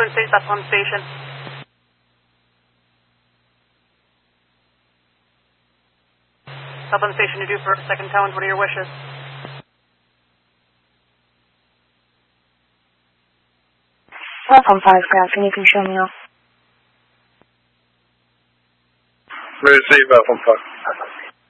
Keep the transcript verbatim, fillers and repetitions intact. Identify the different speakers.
Speaker 1: Southern State Bethlehem Station. Bethlehem Station, you're due for a second tones. What are your wishes?
Speaker 2: Bethlehem five crossing, you can show me off.
Speaker 3: Ready to see Bethlehem five.